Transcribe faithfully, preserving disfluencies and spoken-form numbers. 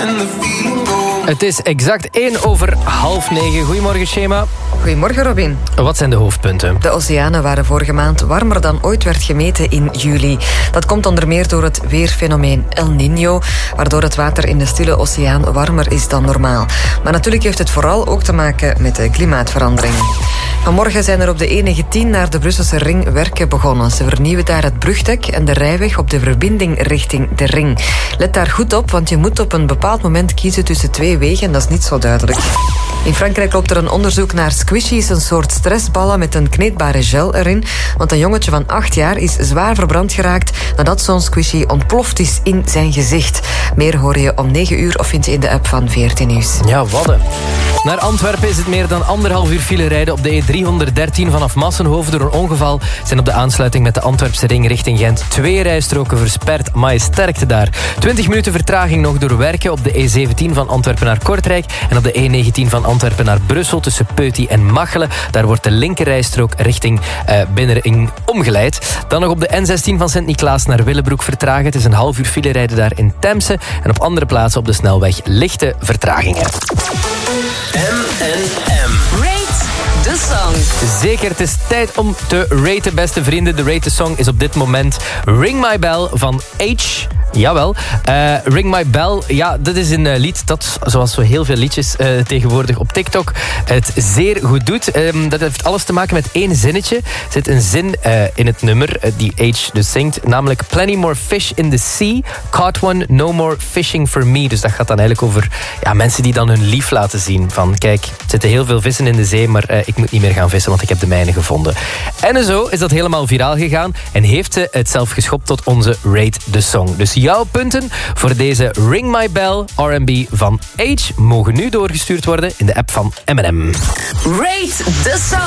Het is exact één over half negen. Goedemorgen, Shema. Goedemorgen, Robin. Wat zijn de hoofdpunten? De oceanen waren vorige maand warmer dan ooit werd gemeten in juli. Dat komt onder meer door het weerfenomeen El Niño, waardoor het water in de Stille Oceaan warmer is dan normaal. Maar natuurlijk heeft het vooral ook te maken met de klimaatverandering. Vanmorgen zijn er op de N negentien naar de Brusselse ring werken begonnen. Ze vernieuwen daar het brugdek en de rijweg op de verbinding richting de ring. Let daar goed op, want je moet op een bepaald moment kiezen tussen twee wegen en dat is niet zo duidelijk. In Frankrijk loopt er een onderzoek naar squishies, een soort stressballen met een kneedbare gel erin. Want een jongetje van acht jaar is zwaar verbrand geraakt nadat zo'n squishy ontploft is in zijn gezicht. Meer hoor je om negen uur of vind je in de app van V R T Nieuws. Ja, wadden. Naar Antwerpen is het meer dan anderhalf uur file rijden op de E driehonderddertien vanaf Massenhoven door een ongeval. Zijn op de aansluiting met de Antwerpse ring richting Gent twee rijstroken versperd. Maar je sterkte daar. twintig minuten vertraging nog door werken op de E zeventien van Antwerpen naar Kortrijk en op de E negentien van Antwerpen naar Brussel tussen Peuty en Machelen. Daar wordt de linkerrijstrook richting uh, Binnenring omgeleid. Dan nog op de N zestien van Sint-Niklaas naar Willebroek vertragen. Het is een half uur file rijden daar in Temse. En op andere plaatsen op de snelweg lichte vertragingen. M en M. Rate the Song. Zeker, het is tijd om te raten, beste vrienden. De Rate the Song is op dit moment Ring My Bell van H. Jawel. Uh, Ring My Bell, ja, dat is een uh, lied dat, zoals zo heel veel liedjes uh, tegenwoordig op TikTok, het zeer goed doet. Um, dat heeft alles te maken met één zinnetje. Er zit een zin uh, in het nummer uh, die H dus zingt, namelijk plenty more fish in the sea, caught one, no more fishing for me. Dus dat gaat dan eigenlijk over ja, mensen die dan hun lief laten zien. Van kijk, er zitten heel veel vissen in de zee, maar uh, ik moet niet meer gaan vissen, want ik heb de mijne gevonden. En zo is dat helemaal viraal gegaan en heeft ze het zelf geschopt tot onze Rate the Song. Dus jouw punten voor deze Ring My Bell R en B van H mogen nu doorgestuurd worden in de app van M en M. Rate the Song.